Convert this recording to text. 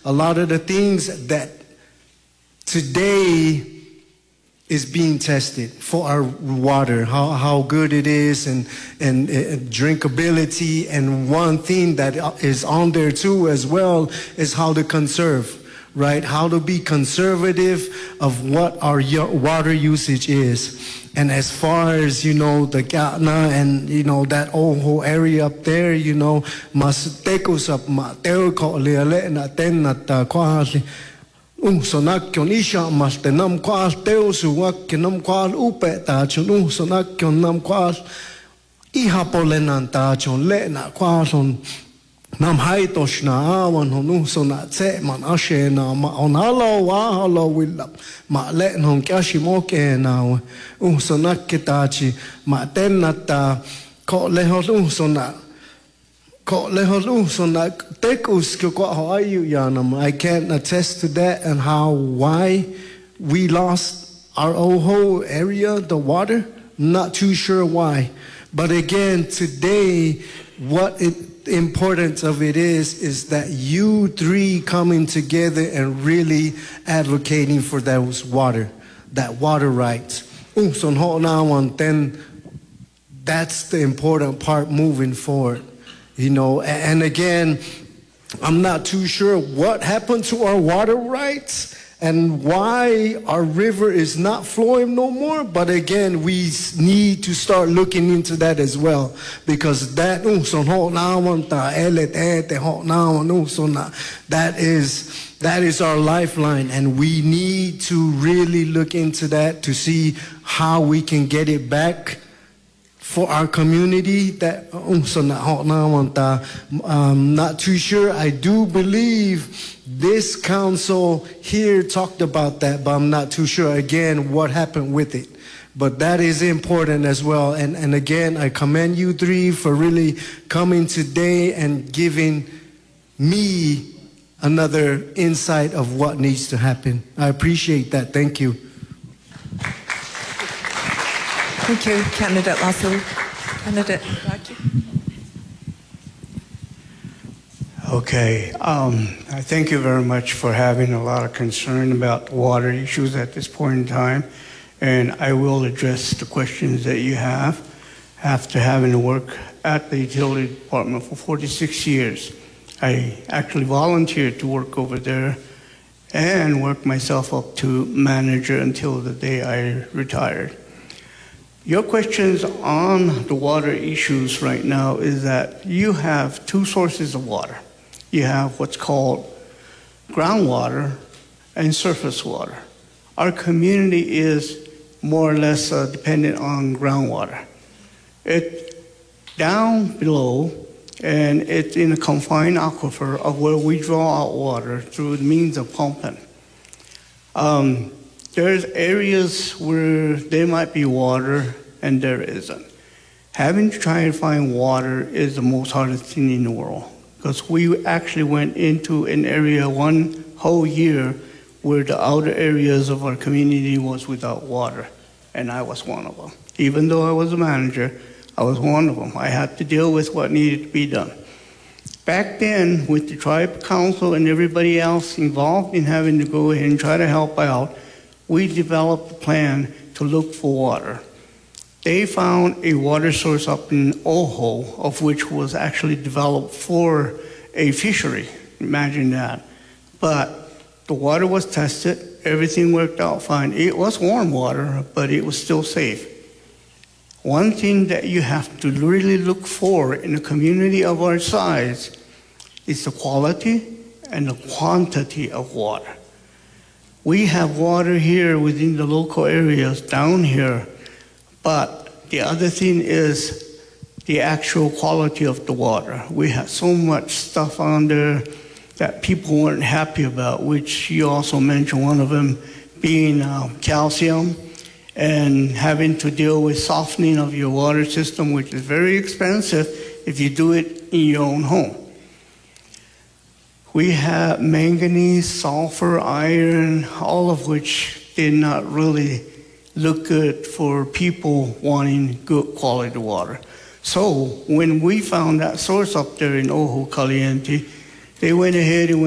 a lot of the things that today is being tested for our water, how good it is, and drinkability. And one thing that is on there too as well is how to conserve, right? How to be conservative of what our water usage is. And as far as, the Gatna and, that whole area up there, mas tekos up ma teo ko le na ten na ta kwa so nak kyon isha mas tenam kwa teo suwak kinam kwa upe ta chun so nak kyon nam kwa iha polenan ta chun le na kwa son nam hai tosh na awan honu so na tse man ashe na ma onalo wa halo willap ma le non kyashi mo ke na so nak kitachi ma ten na ta ko le holu so na I can't attest to that and why we lost our whole area, the water. Not too sure why. But again, today, the importance of it is that you three coming together and really advocating for that water rights. Then that's the important part moving forward. And again, I'm not too sure what happened to our water rights and why our river is not flowing no more. But again, we need to start looking into that as well, because that is our lifeline, and we need to really look into that to see how we can get it back for our community. That not too sure. I do believe this council here talked about that, but I'm not too sure again what happened with it. But that is important as well. And again, I commend you three for really coming today and giving me another insight of what needs to happen. I appreciate that. Thank you. Thank you, Candidate Lasso. Candidate Raki. Okay, I thank you very much for having a lot of concern about water issues at this point in time, and I will address the questions that you have after having worked at the utility department for 46 years. I actually volunteered to work over there and worked myself up to manager until the day I retired. Your questions on the water issues right now is that you have two sources of water. You have what's called groundwater and surface water. Our community is more or less dependent on groundwater. It's down below, and it's in a confined aquifer of where we draw out water through the means of pumping. There's areas where there might be water and there isn't. Having to try and find water is the most hardest thing in the world, because we actually went into an area one whole year where the outer areas of our community was without water, and I was one of them. Even though I was a manager, I was one of them. I had to deal with what needed to be done. Back then, with the tribe council and everybody else involved in having to go ahead and try to help out, we developed a plan to look for water. They found a water source up in Oho, of which was actually developed for a fishery. Imagine that. But the water was tested, everything worked out fine. It was warm water, but it was still safe. One thing that you have to really look for in a community of our size is the quality and the quantity of water. We have water here within the local areas down here, but the other thing is the actual quality of the water. We have so much stuff on there that people weren't happy about, which you also mentioned, one of them being calcium and having to deal with softening of your water system, which is very expensive if you do it in your own home. We have manganese, sulfur, iron, all of which did not really look good for people wanting good quality water. So when we found that source up there in Ojo Caliente, they went ahead and